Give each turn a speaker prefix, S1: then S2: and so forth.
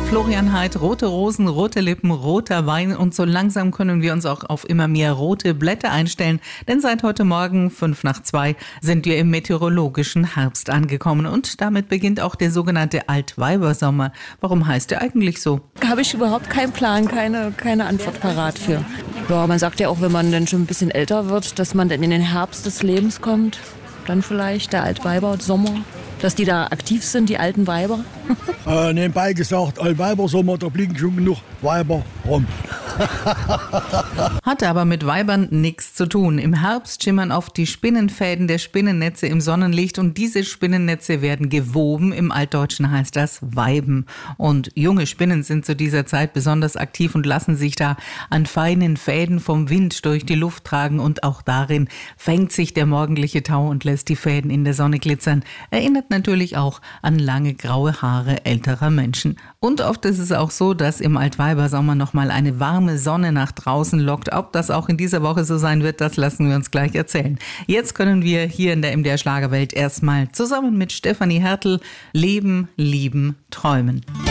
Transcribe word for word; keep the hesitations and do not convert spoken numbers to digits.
S1: Florian Heid, rote Rosen, rote Lippen, roter Wein und so langsam können wir uns auch auf immer mehr rote Blätter einstellen, denn seit heute Morgen, fünf nach zwei, sind wir im meteorologischen Herbst angekommen und damit beginnt auch der sogenannte Altweibersommer. Warum heißt der eigentlich so?
S2: Habe ich überhaupt keinen Plan, keine, keine Antwort parat für. Ja, man sagt ja auch, wenn man dann schon ein bisschen älter wird, dass man dann in den Herbst des Lebens kommt, dann vielleicht der Altweibersommer. Dass die da aktiv sind, die alten Weiber?
S3: äh, nebenbei gesagt, Altweibersommer, da fliegen schon genug Weiber rum.
S1: Hat aber mit Weibern nichts zu tun. Im Herbst schimmern oft die Spinnenfäden der Spinnennetze im Sonnenlicht und diese Spinnennetze werden gewoben. Im Altdeutschen heißt das Weiben. Und junge Spinnen sind zu dieser Zeit besonders aktiv und lassen sich da an feinen Fäden vom Wind durch die Luft tragen und auch darin fängt sich der morgendliche Tau und lässt die Fäden in der Sonne glitzern. Erinnert natürlich auch an lange graue Haare älterer Menschen. Und oft ist es auch so, dass im Altweibersommer nochmal eine warme Sonne nach draußen lockt. Ob das auch in dieser Woche so sein wird, das lassen wir uns gleich erzählen. Jetzt können wir hier in der M D R Schlagerwelt erstmal zusammen mit Stefanie Hertel leben, lieben, träumen.